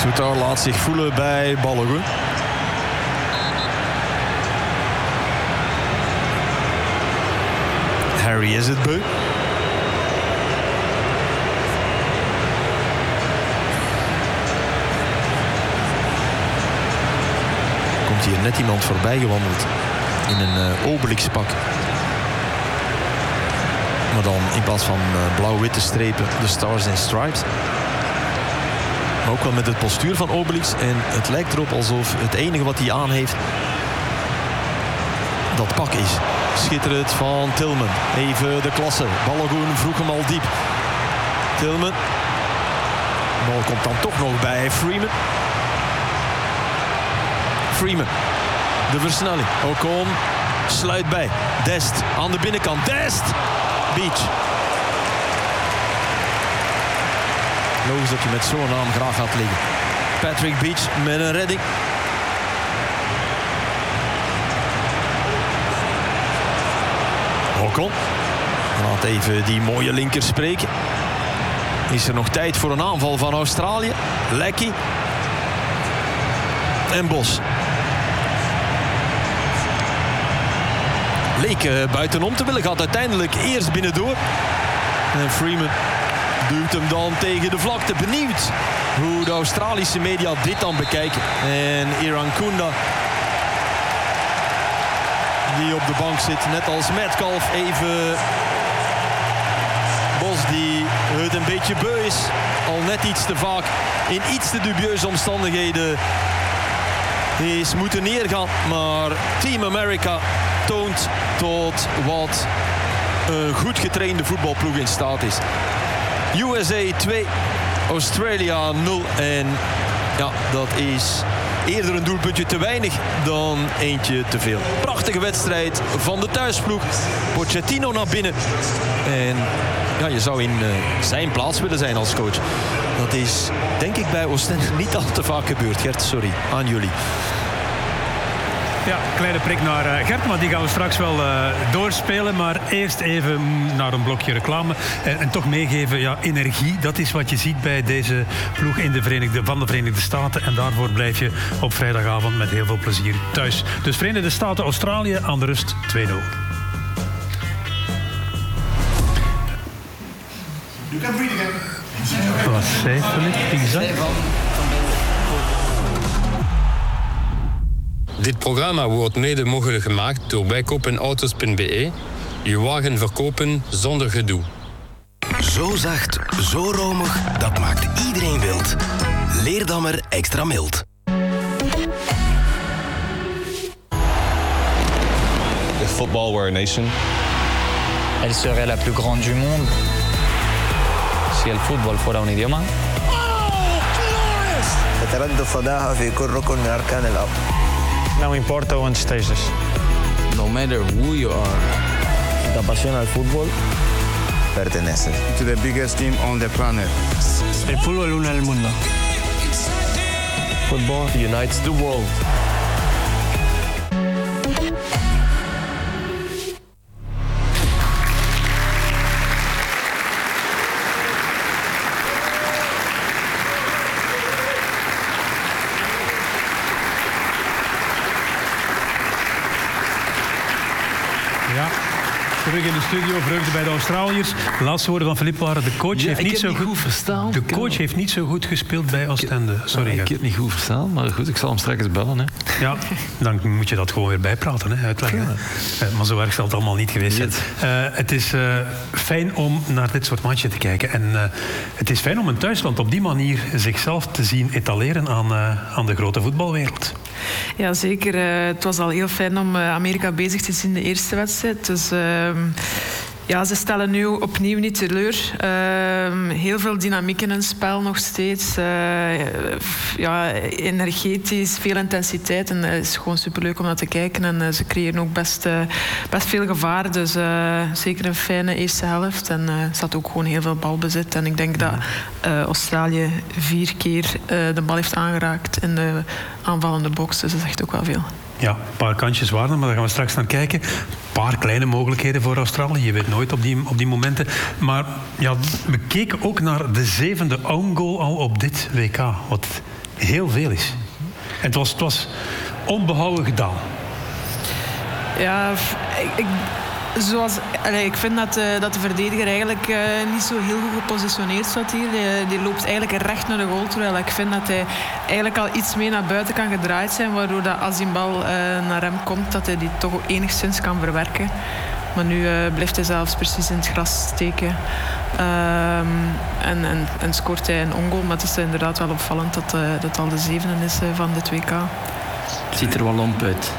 Souttar laat zich voelen bij Balogun. Harry is het beu. Komt hier net iemand voorbij gewandeld in een Obelix-pak. Maar dan in plaats van blauw-witte strepen de Stars and Stripes. Maar ook wel met het postuur van Obelix. En het lijkt erop alsof het enige wat hij aan heeft dat pak is. Schitterend van Tillman. Even de klasse. Balogun vroeg hem al diep. Tillman. De bal komt dan toch nog bij Freeman. Freeman. De versnelling. Ocon sluit bij. Dest aan de binnenkant. Dest! Beach. Logisch dat je met zo'n naam graag gaat liggen. Patrick Beach met een redding. Ocon. Laat even die mooie linker spreken. Is er nog tijd voor een aanval van Australië? Leckie. En Bos. Leek buitenom te willen. Gaat uiteindelijk eerst binnendoor. En Freeman duwt hem dan tegen de vlakte. Benieuwd hoe de Australische media dit dan bekijken. En Irankunda, die op de bank zit, net als Metcalf. Even Bos die het een beetje beu is. Al net iets te vaak in iets te dubieuze omstandigheden is moeten neergaan. Maar Team America toont tot wat een goed getrainde voetbalploeg in staat is. USA 2, Australia 0. En ja, dat is eerder een doelpuntje te weinig dan eentje te veel. Prachtige wedstrijd van de thuisploeg. Pochettino naar binnen. En ja, je zou in zijn plaats willen zijn als coach. Dat is denk ik bij Oostende niet al te vaak gebeurd. Gert, sorry, aan jullie. Ja, kleine prik naar Gert, maar die gaan we straks wel doorspelen. Maar eerst even naar een blokje reclame. En toch meegeven, ja, energie, dat is wat je ziet bij deze ploeg van de Verenigde Staten. En daarvoor blijf je op vrijdagavond met heel veel plezier thuis. Dus Verenigde Staten, Australië aan de rust 2-0. Wat zei Philippe? Dit programma wordt mede mogelijk gemaakt door bijkopenautos.be. Je wagen verkopen zonder gedoe. Zo zacht, zo romig, dat maakt iedereen wild. Leerdammer extra mild. If football were a nation, elle serait la plus grande du monde. Si el fútbol fuera un idioma. يتردد فضاها في كل ركن من أركان الأرض. Não importa onde estejas. No matter who you are. Si te apasiona el fútbol, perteneces to the biggest team on the planet. El fútbol une el mundo. Football unites the world. Terug in de studio, vreugde bij de Australiërs. De laatste woorden van Philippe waren: de coach heeft niet zo goed verstaan. De coach heeft niet zo goed gespeeld bij Oostende. Sorry. Ik heb het niet goed verstaan, maar goed, ik zal hem straks bellen. Hè. Ja, dan moet je dat gewoon weer bijpraten, hè, uitleggen. Ja. Maar zo erg zal het allemaal niet geweest zijn. Het is fijn om naar dit soort matchen te kijken. En het is fijn om een thuisland op die manier zichzelf te zien etaleren aan de grote voetbalwereld. Ja, zeker. Het was al heel fijn om Amerika bezig te zien in de eerste wedstrijd. Dus ja, ze stellen nu opnieuw niet teleur. Heel veel dynamiek in hun spel nog steeds. Ja, energetisch, veel intensiteit. En het is gewoon superleuk om naar te kijken. En ze creëren ook best veel gevaar. Dus zeker een fijne eerste helft. En er zat ook gewoon heel veel balbezit. En ik denk dat Australië 4 keer de bal heeft aangeraakt in de aanvallende box. Dus dat is echt ook wel veel. Ja, een paar kantjes waren, maar daar gaan we straks naar kijken. Een paar kleine mogelijkheden voor Australië. Je weet nooit op die momenten. Maar ja, we keken ook naar de 7e own goal al op dit WK. Wat heel veel is. En het was onbehouden gedaan. Ja, ik vind dat de verdediger eigenlijk niet zo heel goed gepositioneerd staat hier. Die loopt eigenlijk recht naar de goal, terwijl ik vind dat hij eigenlijk al iets meer naar buiten kan gedraaid zijn, waardoor dat als die bal naar hem komt, dat hij die toch enigszins kan verwerken. Maar nu blijft hij zelfs precies in het gras steken. En scoort hij een ongoal. Maar het is inderdaad wel opvallend dat het al de 7e is van dit WK. Het ziet er wel lomp uit.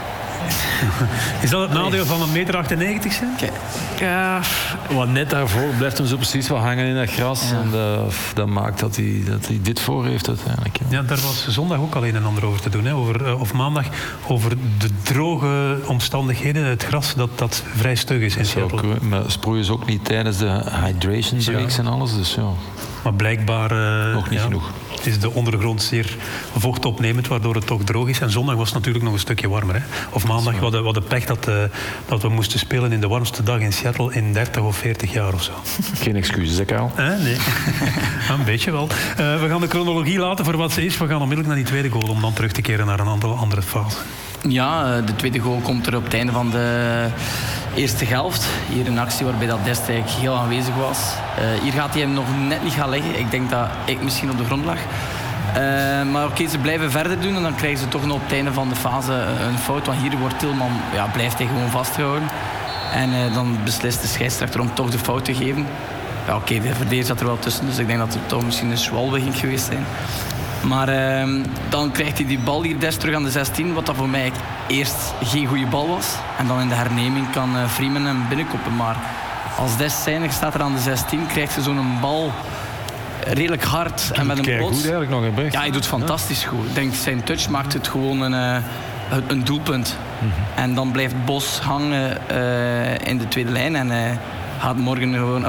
Is dat het nadeel van 1,98 meter zijn? Ja. Want net daarvoor blijft hem zo precies wel hangen in dat gras. Ja. En dat maakt dat hij dit voor heeft uiteindelijk. Ja, daar was zondag ook al een en ander over te doen. Hè. Of maandag over de droge omstandigheden. Het gras dat vrij stug is in Seattle. Maar sproeien ze ook niet tijdens de hydration breaks en alles. Dus ja. Maar blijkbaar nog niet genoeg. Is de ondergrond zeer vochtopnemend, waardoor het toch droog is. En zondag was het natuurlijk nog een stukje warmer. Hè? Of maandag, we hadden pech dat we moesten spelen in de warmste dag in Seattle in 30 of 40 jaar of zo. Geen excuses, hè, Karel? Nee, een beetje wel. We gaan de chronologie laten voor wat ze is. We gaan onmiddellijk naar die tweede goal om dan terug te keren naar een andere fase. Ja, de tweede goal komt er op het einde van de eerste helft. Hier een actie waarbij dat Dest eigenlijk heel aanwezig was. Hier gaat hij hem nog net niet gaan leggen. Ik denk dat ik misschien op de grond lag. Maar oké, ze blijven verder doen en dan krijgen ze toch nog op het einde van de fase een fout. Want hier wordt Tillman, blijft hij gewoon vastgehouden. En dan beslist de scheidsrechter om toch de fout te geven. Ja, oké, de verdediger zat er wel tussen, dus ik denk dat het toch misschien een schwalbe geweest zijn. Maar dan krijgt hij die bal hier Dest terug aan de 16, wat dat voor mij eerst geen goede bal was. En dan in de herneming kan Freeman hem binnenkoppen. Maar als Dest zijnig staat er aan de 16, krijgt ze zo'n bal redelijk hard. En met een bots. Goed eigenlijk nog in Brecht. Ja, hij doet fantastisch goed. Ik denk, zijn touch maakt het gewoon een doelpunt. En dan blijft Bos hangen in de tweede lijn en gaat morgen gewoon...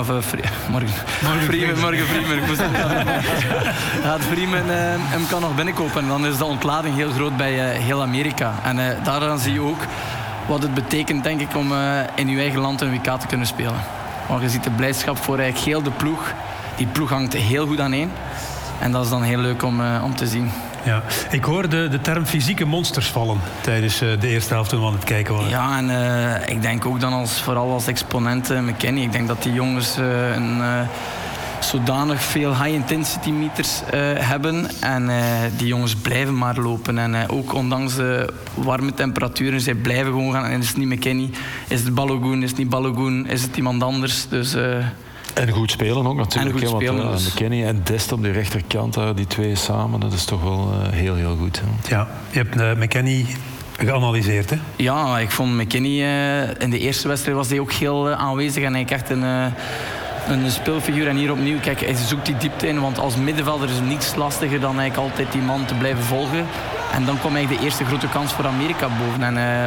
Freeman, ik moest gaat Freeman hem kan nog binnenkopen. En dan is de ontlading heel groot bij heel Amerika. En daaraan zie je ook wat het betekent, denk ik, om in je eigen land een WK te kunnen spelen. Want je ziet de blijdschap voor eigenlijk heel de ploeg. Die ploeg hangt heel goed aan één. En dat is dan heel leuk om te zien. Ja, ik hoorde de term fysieke monsters vallen tijdens de eerste helft toen we aan het kijken waren. Ja, en ik denk ook dan vooral als exponent McKennie. Ik denk dat die jongens zodanig veel high-intensity meters hebben. En die jongens blijven maar lopen. En ook ondanks de warme temperaturen, zij blijven gewoon gaan. En is het niet McKennie, is het Balogun, is het niet Balogun, is het iemand anders. Dus... En goed spelen ook natuurlijk. En goed spelen, want McKennie en Dest op de rechterkant, die twee samen, dat is toch wel heel, heel goed. Hè? Ja, je hebt McKennie geanalyseerd, hè? Ja, ik vond McKennie in de eerste wedstrijd was hij ook heel aanwezig. En hij echt een speelfiguur. En hier opnieuw, kijk, hij zoekt die diepte in. Want als middenvelder is het niets lastiger dan eigenlijk altijd die man te blijven volgen. En dan kwam eigenlijk de eerste grote kans voor Amerika boven. En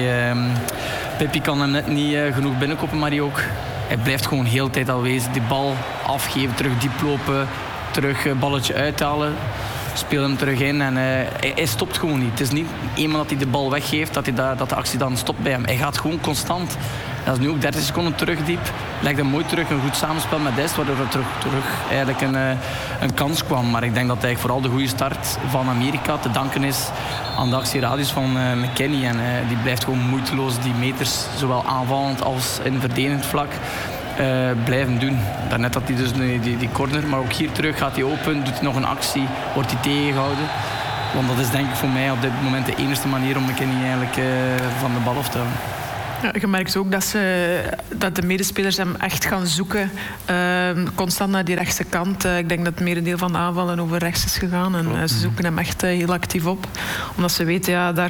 Peppi kan hem net niet genoeg binnenkoppen, maar hij blijft gewoon heel de tijd aanwezig. Die bal afgeven, terug diep lopen, terug balletje uithalen. Speel hem terug in en hij stopt gewoon niet. Het is niet eenmaal dat hij de bal weggeeft, dat de actie dan stopt bij hem. Hij gaat gewoon constant. Dat is nu ook 30 seconden terug diep. Legt hem mooi terug, een goed samenspel met Dest, waardoor er terug eigenlijk een kans kwam. Maar ik denk dat eigenlijk vooral de goede start van Amerika te danken is aan de actieradius van McKennie. En die blijft gewoon moeiteloos die meters, zowel aanvallend als in verdedigend vlak, blijven doen. Daarnet had hij dus die corner, maar ook hier terug gaat hij open, doet hij nog een actie, wordt hij tegengehouden. Want dat is denk ik voor mij op dit moment de enige manier om McKennie eigenlijk van de bal af te houden. Ja, je merkt ook dat de medespelers hem echt gaan zoeken. Constant naar die rechtse kant. Ik denk dat het merendeel van de aanvallen over rechts is gegaan. En ze zoeken hem echt heel actief op. Omdat ze weten, daar